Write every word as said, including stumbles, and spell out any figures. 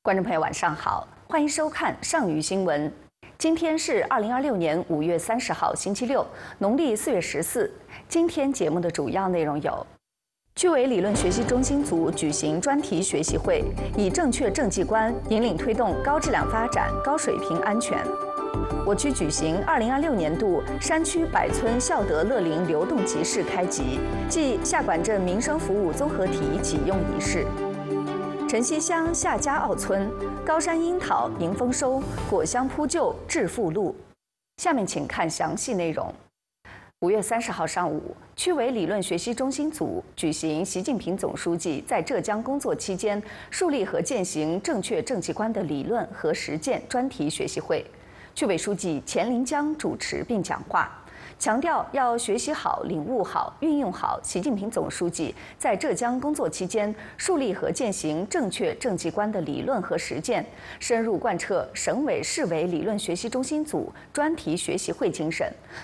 观众朋友，晚上好，欢迎收看上虞新闻。今天是二零二六年五月三十号，星期六，农历四月十四。今天节目的主要内容有：趣味理论学习中心组举行专题学习会，以正确政绩观引领推动高质量发展、高水平安全。我区举行二零二六年度山区百村孝德乐龄流动集市开集暨下管镇民生服务综合体启用仪式。晨曦乡夏家坳村高山樱桃迎丰收，果香铺就致富路。下面请看详细内容。五月三十号上午，趣味理论学习中心组举行习近平总书记在浙江工作期间树立和践行正确政绩观的理论和实践专题学习会。趣委书记钱林江主持并讲话，强调要学习好、领悟好、运用好习近平总书记在浙江工作期间树立和践行正确政绩观的理论和实践，深入贯彻省委市委理论学习中心组专题学习会精神，